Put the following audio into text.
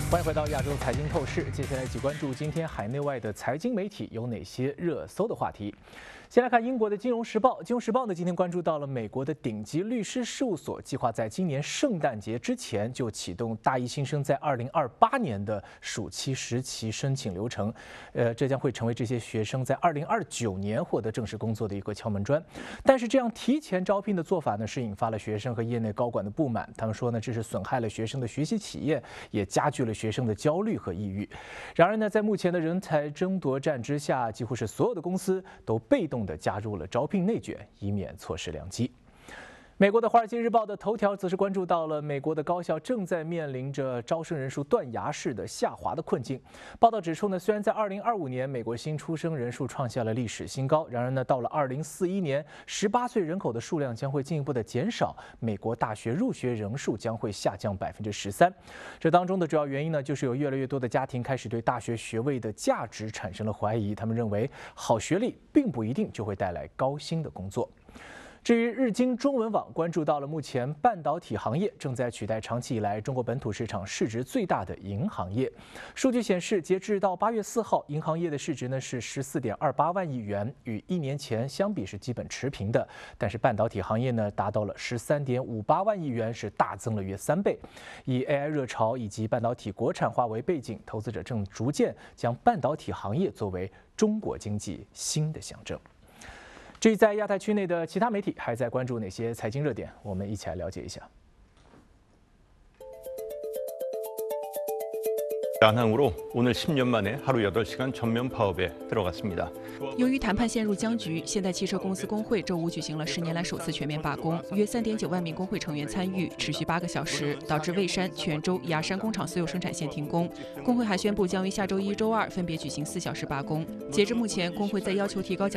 欢迎回到亚洲财经透视，接下来一起关注今天海内外的财经媒体有哪些热搜的话题。先来看英国的《金融时报》，《金融时报》呢今天关注到了美国的顶级律师事务所计划在今年圣诞节之前就启动大一新生在2028年的暑期实习申请流程，这将会成为这些学生在2029年获得正式工作的一个敲门砖。但是这样提前招聘的做法呢，是引发了学生和业内高管的不满。他们说呢，这是损害了学生的学习体验，也加剧了学生的焦虑和抑郁。然而呢，在目前的人才争夺战之下，几乎是所有的公司都被动地加入了招聘内卷，以免错失良机。美国的《华尔街日报》的头条则是关注到了美国的高校正在面临着招生人数断崖式的下滑的困境。报道指出呢，虽然在2025年美国新出生人数创下了历史新高，然而呢，到了2041年，18岁人口的数量将会进一步的减少，美国大学入学人数将会下降13%。这当中的主要原因呢，就是有越来越多的家庭开始对大学学位的价值产生了怀疑，他们认为好学历并不一定就会带来高薪的工作。至于日经中文网关注到了目前半导体行业正在取代长期以来中国本土市场市值最大的银行业。数据显示，截至到8月4号，银行业的市值呢是14.28万亿元，与1年前相比是基本持平的。但是半导体行业呢达到了13.58万亿元，是大增了约3倍。以 AI 热潮以及半导体国产化为背景，投资者正逐渐将半导体行业作为中国经济新的象征。至于在亚太区内的其他媒体还在关注哪些财经热点，我们一起来了解一下。 양항으로 오늘 10년 만에 하루 8시간 전면 파업에 들어갔습니다. 由于谈判陷入僵局，现代汽车公司工会周五举行了10年来首次全面罢工，约3.9万名工会成员参与，持续8个小时，导致蔚山、泉州、雅山工厂所有生产线停工。工会还宣布将于下周1、周2分别举行4小时罢工。截至目前，工会在要求提高